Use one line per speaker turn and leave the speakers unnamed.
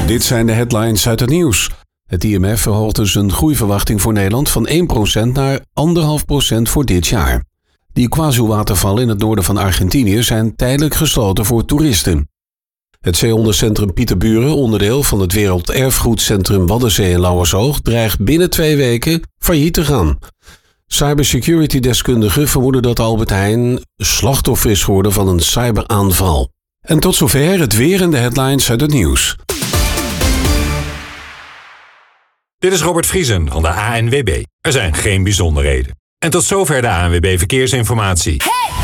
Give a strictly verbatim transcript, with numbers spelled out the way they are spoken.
Dit zijn de headlines uit het nieuws. Het I M F verhoogt dus een groeiverwachting voor Nederland van één procent naar anderhalf procent voor dit jaar. De Iguazu-watervallen in het noorden van Argentinië zijn tijdelijk gesloten voor toeristen. Het zeehondencentrum Pieterburen, onderdeel van het Werelderfgoedcentrum Waddenzee in Lauwersoog, dreigt binnen twee weken failliet te gaan. Cybersecurity-deskundigen vermoeden dat Albert Heijn slachtoffer is geworden van een cyberaanval. En tot zover het weer en de headlines uit het nieuws.
Dit is Robert Vriesen van de A N W B. Er zijn geen bijzonderheden. En tot zover de A N W B Verkeersinformatie.